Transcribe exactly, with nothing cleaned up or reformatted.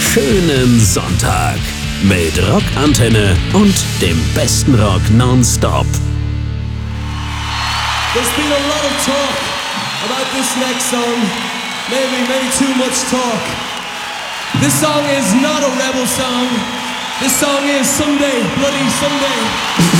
schönen Sonntag mit Rockantenne und dem besten Rock nonstop. There's been a lot of talk about this next song. Maybe, maybe too much talk. This song is not a rebel song. This song is Someday, Bloody Someday.